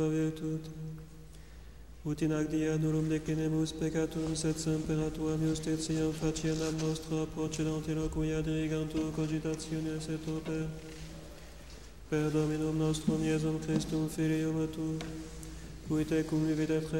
virtute. Ut in ac dia nullum decinemus peccaturus et semper tuam justitiam faciendam nostra procedant eloquia dirigantur cogitationes et oper. Per Dominum nostrum Iesum Christum Filium tu, qui tecum vivit et